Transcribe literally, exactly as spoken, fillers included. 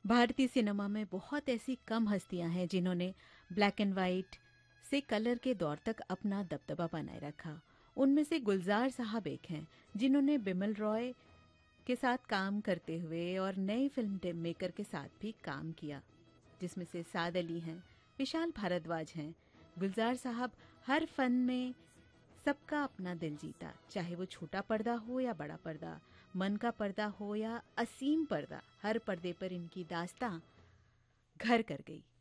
भारतीय सिनेमा में बहुत ऐसी कम हस्तियां हैं जिन्होंने ब्लैक एंड वाइट से कलर के दौर तक अपना दबदबा बनाए रखा। उनमें से गुलजार साहब एक हैं जिन्होंने बिमल रॉय के साथ काम करते हुए और नए फिल्म मेकर के साथ भी काम किया, जिसमें से साद अली हैं, विशाल भारद्वाज हैं। गुलजार साहब हर फन में सबका अपना दिल जीता, चाहे वो छोटा पर्दा हो या बड़ा पर्दा, मन का पर्दा हो या असीम पर्दा, हर पर्दे पर इनकी दास्तां घर कर गई।